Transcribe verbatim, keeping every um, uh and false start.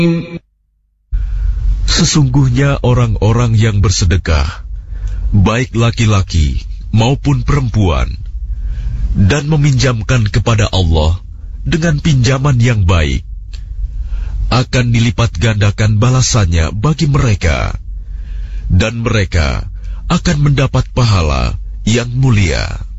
Sesungguhnya orang-orang yang bersedekah, baik laki-laki maupun perempuan, dan meminjamkan kepada Allah dengan pinjaman yang baik, akan dilipat gandakan balasannya bagi mereka, dan mereka akan mendapat pahala yang mulia.